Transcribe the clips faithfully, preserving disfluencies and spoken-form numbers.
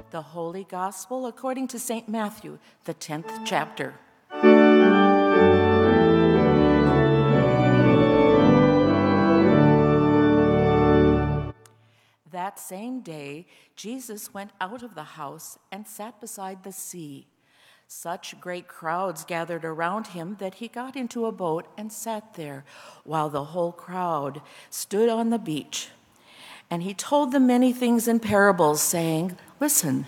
The Holy Gospel according to Saint Matthew, the tenth chapter. That same day, Jesus went out of the house and sat beside the sea. Such great crowds gathered around him that he got into a boat and sat there, while the whole crowd stood on the beach. And he told them many things in parables, saying, "Listen,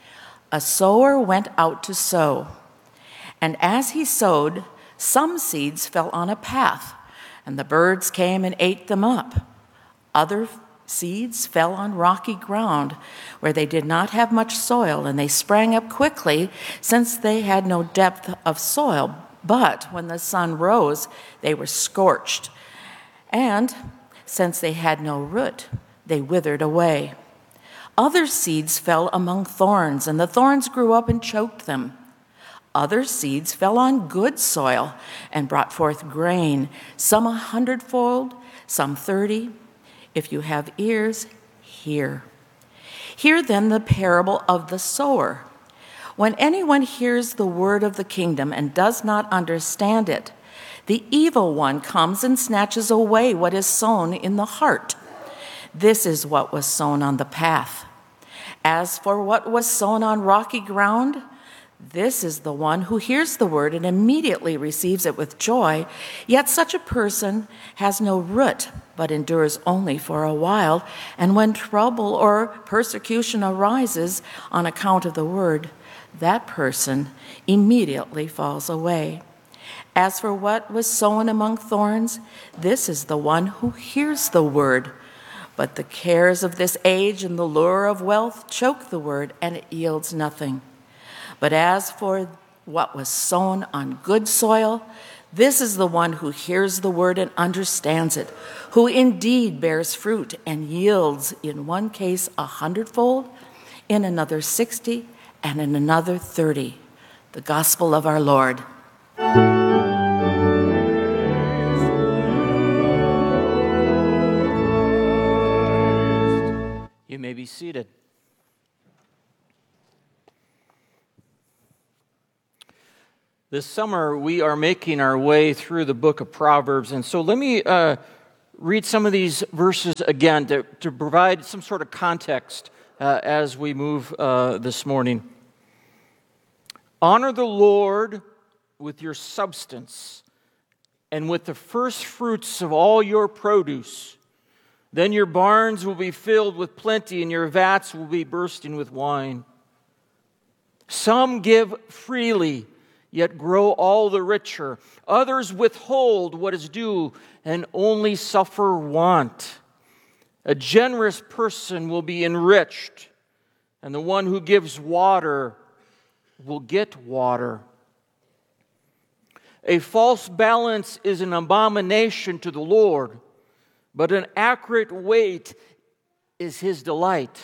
a sower went out to sow. And as he sowed, some seeds fell on a path, and the birds came and ate them up. Other seeds fell on rocky ground, where they did not have much soil, and they sprang up quickly, since they had no depth of soil. But when the sun rose, they were scorched. And since they had no root, they withered away. Other seeds fell among thorns, and the thorns grew up and choked them. Other seeds fell on good soil and brought forth grain, some a hundredfold, some thirty. If you have ears, hear. Hear then the parable of the sower. When anyone hears the word of the kingdom and does not understand it, the evil one comes and snatches away what is sown in the heart. This is what was sown on the path. As for what was sown on rocky ground, this is the one who hears the word and immediately receives it with joy. Yet such a person has no root, but endures only for a while. And when trouble or persecution arises on account of the word, that person immediately falls away. As for what was sown among thorns, this is the one who hears the word. But the cares of this age and the lure of wealth choke the word, and it yields nothing. But as for what was sown on good soil, this is the one who hears the word and understands it, who indeed bears fruit and yields in one case a hundredfold, in another sixty, and in another thirty. The gospel of our Lord. You may be seated. This summer, we are making our way through the book of Proverbs, and so let me uh, read some of these verses again to, to provide some sort of context uh, as we move uh, this morning. Honor the Lord with your substance and with the first fruits of all your produce. Then your barns will be filled with plenty, and your vats will be bursting with wine. Some give freely, yet grow all the richer. Others withhold what is due and only suffer want. A generous person will be enriched, and the one who gives water will get water. A false balance is an abomination to the Lord, but an accurate weight is his delight.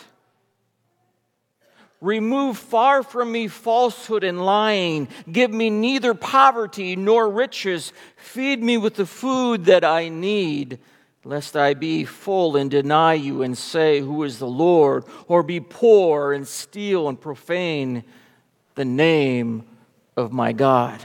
Remove far from me falsehood and lying. Give me neither poverty nor riches. Feed me with the food that I need, lest I be full and deny you and say, "Who is the Lord?" or be poor and steal and profane the name of my God.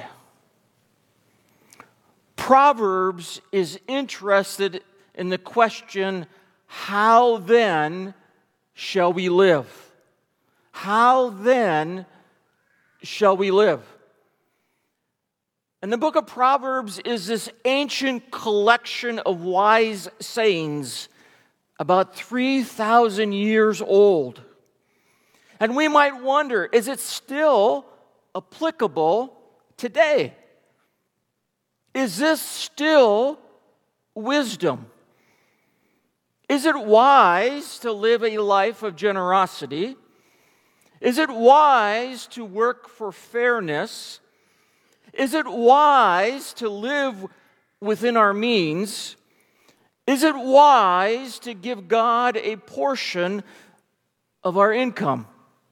Proverbs is interested in the question, how then shall we live? How then shall we live? And the book of Proverbs is this ancient collection of wise sayings about three thousand years old. And we might wonder, is it still applicable today? Is this still wisdom? Is it wise to live a life of generosity? Is it wise to work for fairness? Is it wise to live within our means? Is it wise to give God a portion of our income?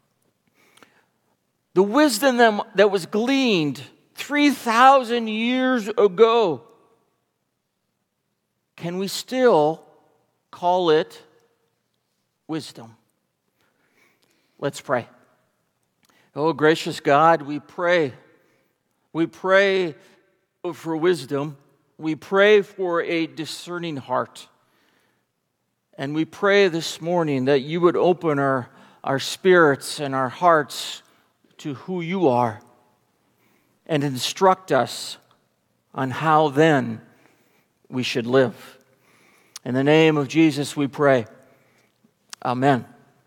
The wisdom that was gleaned three thousand years ago, can we still call it wisdom? Let's pray. Oh, gracious God, we pray. We pray for wisdom. We pray for a discerning heart. And we pray this morning that you would open our, our spirits and our hearts to who you are and instruct us on how then we should live. In the name of Jesus we pray. Amen.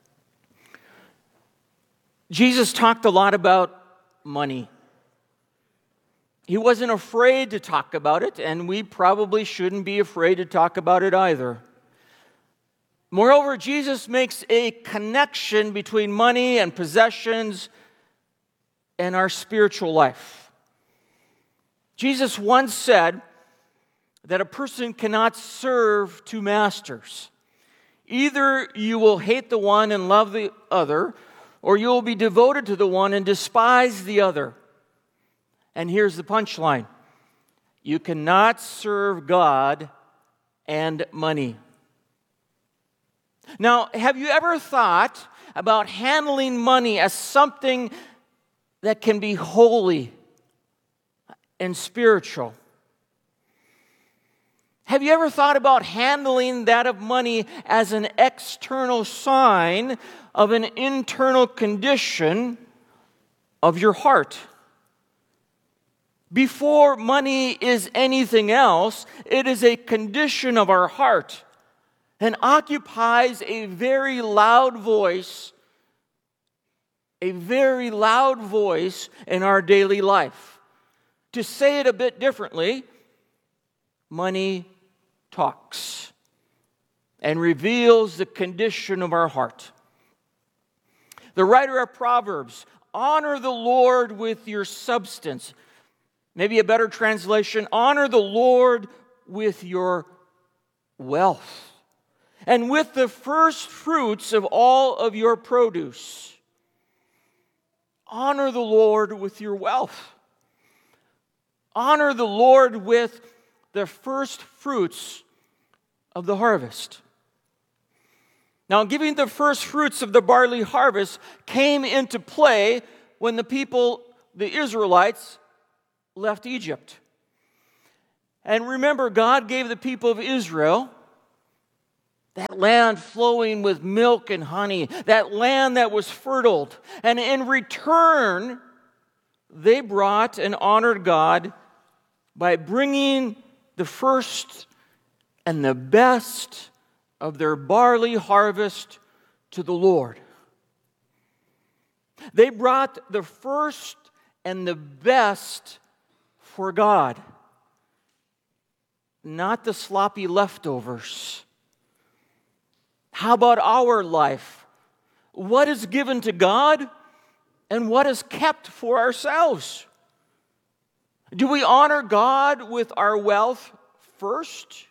Jesus talked a lot about money. He wasn't afraid to talk about it, and we probably shouldn't be afraid to talk about it either. Moreover, Jesus makes a connection between money and possessions and our spiritual life. Jesus once said that a person cannot serve two masters. Either you will hate the one and love the other, or you will be devoted to the one and despise the other. And here's the punchline. You cannot serve God and money. Now, have you ever thought about handling money as something that can be holy and spiritual? Have you ever thought about handling that of money as an external sign of an internal condition of your heart? Before money is anything else, it is a condition of our heart and occupies a very loud voice, a very loud voice in our daily life. To say it a bit differently, money talks and reveals the condition of our heart. The writer of Proverbs, honor the Lord with your substance. Maybe a better translation, honor the Lord with your wealth and with the first fruits of all of your produce. Honor the Lord with your wealth. Honor the Lord with the first fruits of the harvest. Now, giving the first fruits of the barley harvest came into play when the people, the Israelites, left Egypt. And remember, God gave the people of Israel that land flowing with milk and honey, that land that was fertile. And in return, they brought and honored God by bringing the first and the best of their barley harvest to the Lord. They brought the first and the best for God, not the sloppy leftovers. How about our life? What is given to God and what is kept for ourselves? Do we honor God with our wealth first?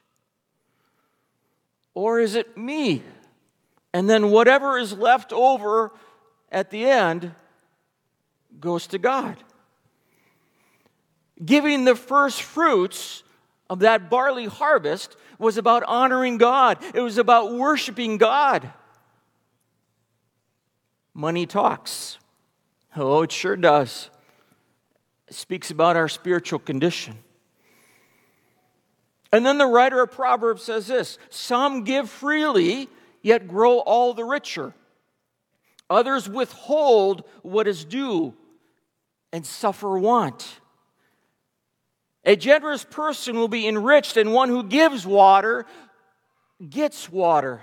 Or is it me? And then whatever is left over at the end goes to God. Giving the first fruits of that barley harvest was about honoring God. It was about worshiping God. Money talks. Oh, it sure does. It speaks about our spiritual condition. And then the writer of Proverbs says this, some give freely, yet grow all the richer. Others withhold what is due and suffer want. A generous person will be enriched, and one who gives water gets water.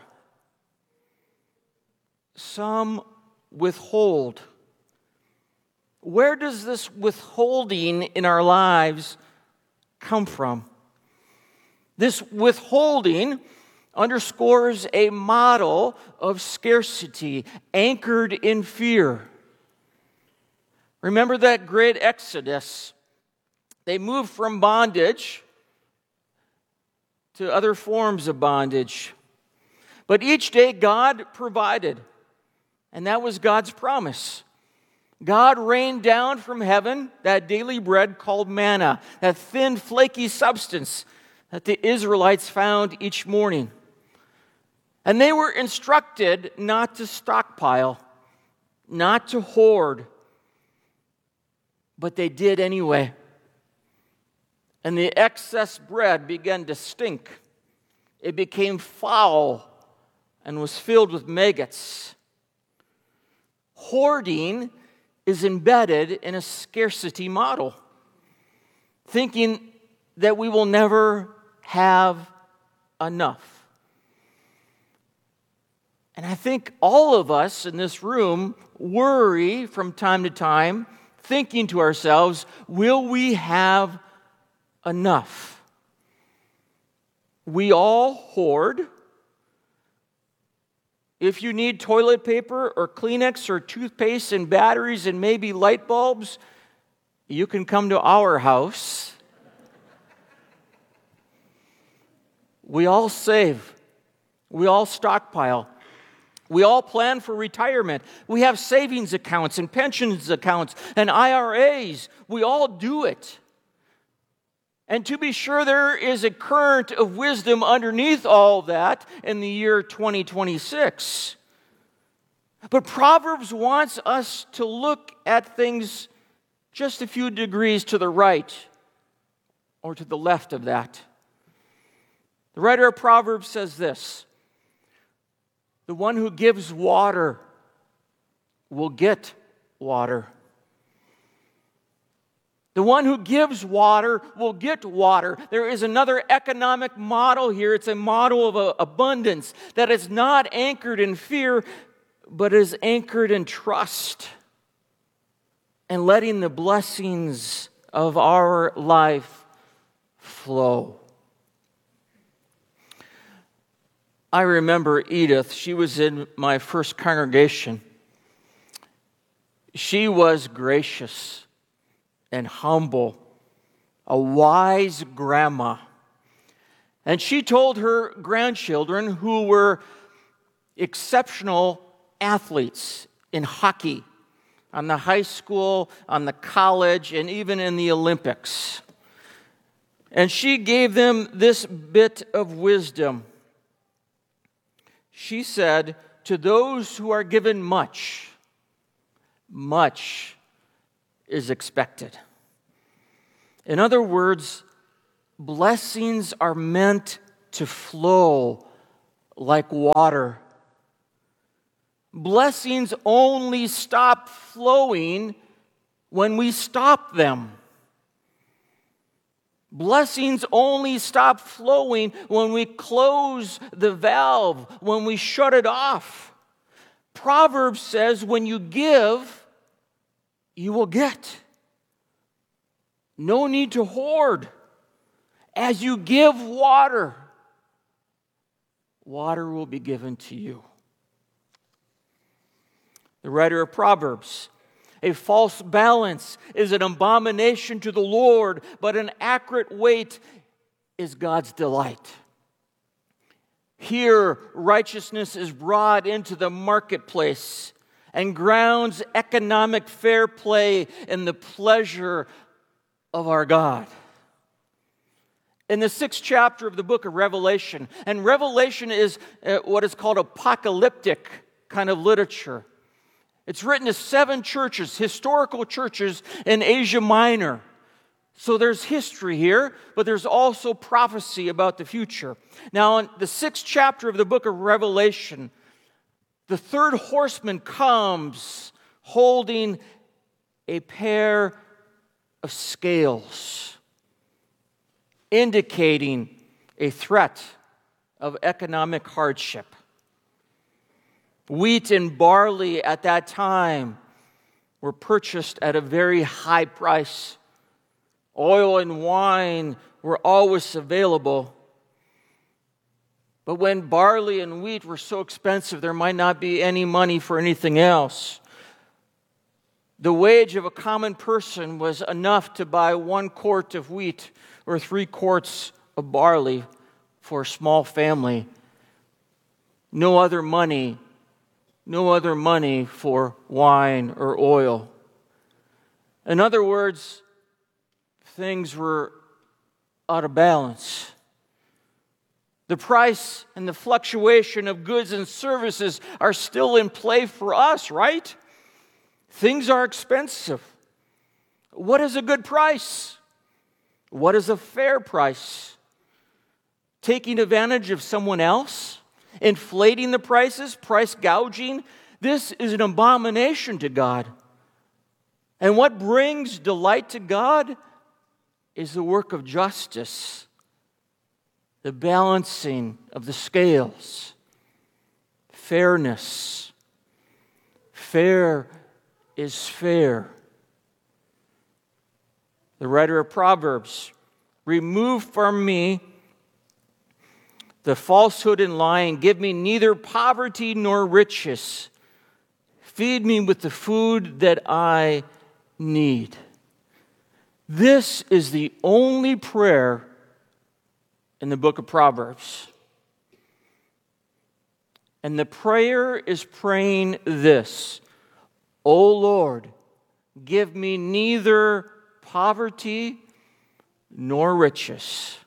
Some withhold. Where does this withholding in our lives come from? This withholding underscores a model of scarcity anchored in fear. Remember that great Exodus. They moved from bondage to other forms of bondage. But each day God provided, and that was God's promise. God rained down from heaven that daily bread called manna, that thin, flaky substance that the Israelites found each morning. And they were instructed not to stockpile, not to hoard, But they did anyway. And the excess bread began to stink. It became foul and was filled with maggots. Hoarding is embedded in a scarcity model, thinking that we will never have enough. And I think all of us in this room worry from time to time, thinking to ourselves, will we have enough? We all hoard. If you need toilet paper or Kleenex or toothpaste and batteries and maybe light bulbs, you can come to our house. We all save. We all stockpile. We all plan for retirement. We have savings accounts and pensions accounts and I R As. We all do it. And to be sure, there is a current of wisdom underneath all that in the year twenty twenty-six. But Proverbs wants us to look at things just a few degrees to the right or to the left of that. The writer of Proverbs says this: the one who gives water will get water. The one who gives water will get water. There is another economic model here. It's a model of uh, abundance that is not anchored in fear, but is anchored in trust and letting the blessings of our life flow. I remember Edith. She was in my first congregation. She was gracious and humble, a wise grandma. And she told her grandchildren, who were exceptional athletes in hockey, on the high school, on the college, and even in the Olympics. And she gave them this bit of wisdom. She said, to those who are given much, much is expected. In other words, blessings are meant to flow like water. Blessings only stop flowing when we stop them. Blessings only stop flowing when we close the valve, when we shut it off. Proverbs says, when you give, you will get. No need to hoard. As you give water, water will be given to you. The writer of Proverbs: a false balance is an abomination to the Lord, but an accurate weight is God's delight. Here, righteousness is brought into the marketplace and grounds economic fair play in the pleasure of our God. In the sixth chapter of the book of Revelation, and Revelation is uh, what is called apocalyptic kind of literature. It's written to seven churches, historical churches in Asia Minor. So there's history here, but there's also prophecy about the future. Now, in the sixth chapter of the book of Revelation, the third horseman comes holding a pair of scales, indicating a threat of economic hardship. Wheat and barley at that time were purchased at a very high price. Oil and wine were always available. But when barley and wheat were so expensive, there might not be any money for anything else. The wage of a common person was enough to buy one quart of wheat or three quarts of barley for a small family. No other money, no other money for wine or oil. In other words, things were out of balance. The price and the fluctuation of goods and services are still in play for us, right? Things are expensive. What is a good price? What is a fair price? Taking advantage of someone else? Inflating the prices? Price gouging? This is an abomination to God. And what brings delight to God is the work of justice, the balancing of the scales, fairness. Fair is fair. The writer of Proverbs, remove from me the falsehood and lying. Give me neither poverty nor riches. Feed me with the food that I need. This is the only prayer in the book of Proverbs. And the prayer is praying this: O Lord, give me neither poverty nor riches.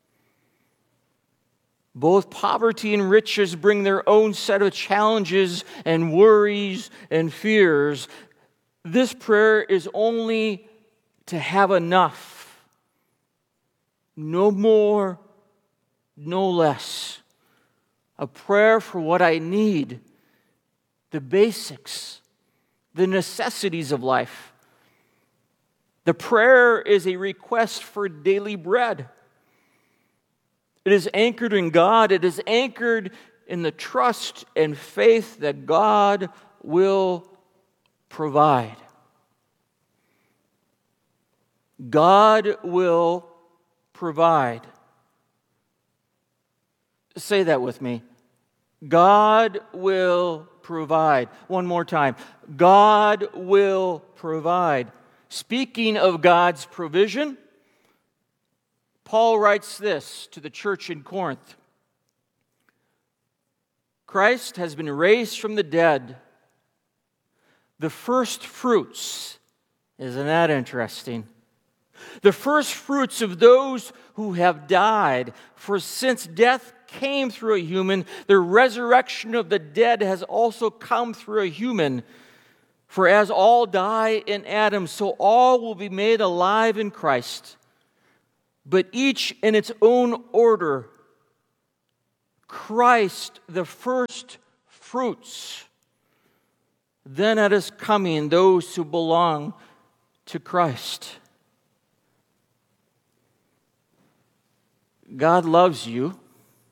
Both poverty and riches bring their own set of challenges and worries and fears. This prayer is only to have enough. No more, no less. A prayer for what I need, the basics, the necessities of life. The prayer is a request for daily bread. It is anchored in God. It is anchored in the trust and faith that God will provide. God will provide. Say that with me. God will provide. One more time. God will provide. Speaking of God's provision, Paul writes this to the church in Corinth. Christ has been raised from the dead, the first fruits. Isn't that interesting? The first fruits of those who have died. For since death came through a human, the resurrection of the dead has also come through a human. For as all die in Adam, so all will be made alive in Christ. But each in its own order. Christ, the first fruits. Then at His coming, those who belong to Christ. God loves you.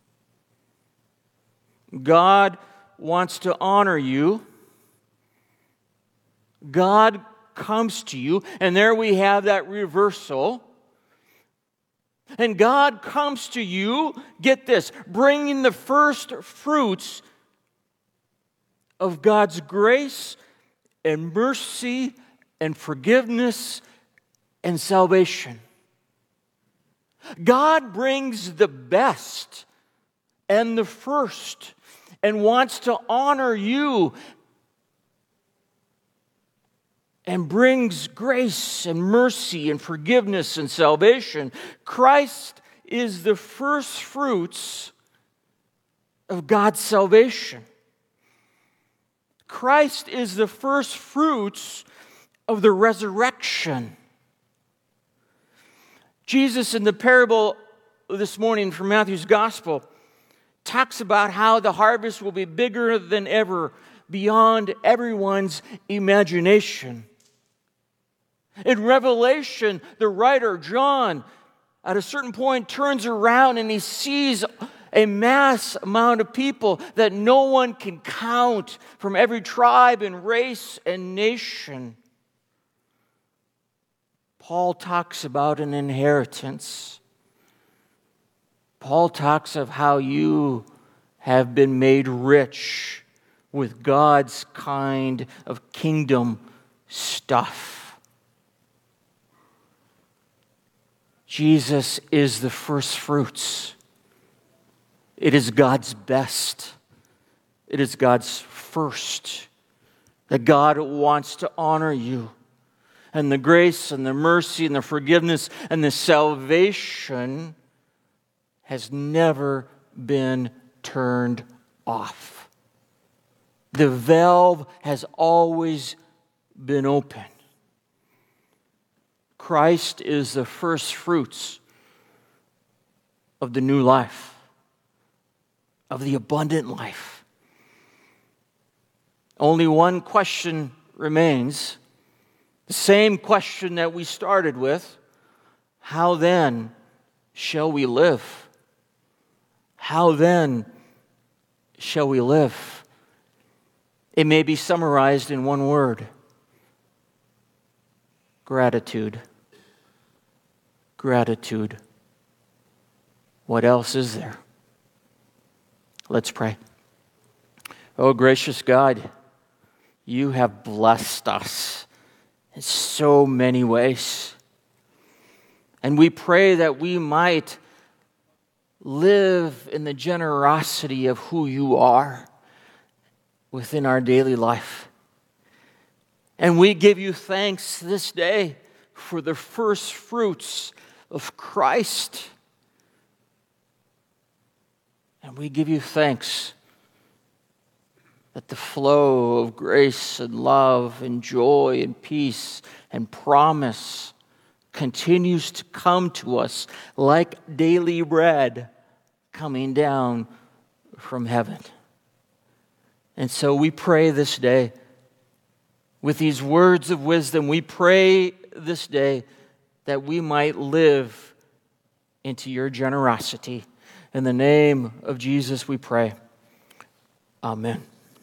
God wants to honor you. God comes to you, and there we have that reversal. And God comes to you, get this, bringing the first fruits of God's grace and mercy and forgiveness and salvation. God brings the best and the first and wants to honor you and brings grace and mercy and forgiveness and salvation. Christ is the first fruits of God's salvation. Christ is the first fruits of the resurrection. Jesus, in the parable this morning from Matthew's Gospel, talks about how the harvest will be bigger than ever, beyond everyone's imagination. In Revelation, the writer, John, at a certain point turns around and he sees a mass amount of people that no one can count from every tribe and race and nation. Paul talks about an inheritance. Paul talks of how you have been made rich with God's kind of kingdom stuff. Jesus is the first fruits. It is God's best. It is God's first. That God wants to honor you. And the grace and the mercy and the forgiveness and the salvation has never been turned off. The valve has always been open. Christ is the first fruits of the new life, of the abundant life. Only one question remains, the same question that we started with. How then shall we live? How then shall we live? It may be summarized in one word: gratitude. Gratitude. What else is there? Let's pray. Oh, gracious God, you have blessed us in so many ways. And we pray that we might live in the generosity of who you are within our daily life. And we give you thanks this day for the first fruits of Christ. And we give you thanks that the flow of grace and love and joy and peace and promise continues to come to us like daily bread coming down from heaven. And so we pray this day with these words of wisdom. We pray this day that we might live into your generosity. In the name of Jesus we pray. Amen.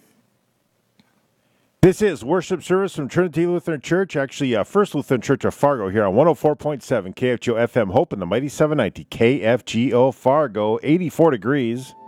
This is worship service from Trinity Lutheran Church, actually uh, First Lutheran Church of Fargo here on one oh four point seven K F G O F M Hope and the mighty seven ninety K F G O Fargo, eighty-four degrees.